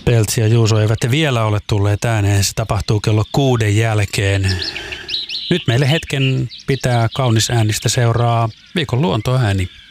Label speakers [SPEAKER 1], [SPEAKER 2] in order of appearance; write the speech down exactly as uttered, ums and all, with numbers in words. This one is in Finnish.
[SPEAKER 1] Peltsi ja Juuso eivät vielä ole tulleet ääneen. Se tapahtuu kello kuuden jälkeen. Nyt meille hetken pitää kaunis äänistä seuraa viikon luontoääni.